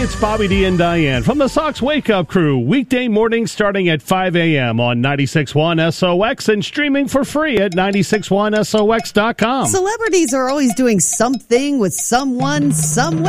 it's Bobby D and Diane from the Sox Wake Up Crew. Weekday mornings starting at 5 a.m. on 96.1 SOX and streaming for free at 96.1SOX.com. Celebrities are always doing something with someone, somewhere.